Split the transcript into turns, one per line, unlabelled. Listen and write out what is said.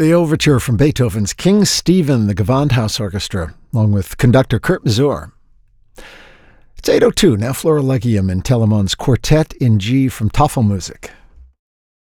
The overture from Beethoven's King Stephen, the Gewandhaus Orchestra, along with conductor Kurt Masur. It's 8:02, now Flora Legium in Telemann's Quartet in G from Tafelmusik.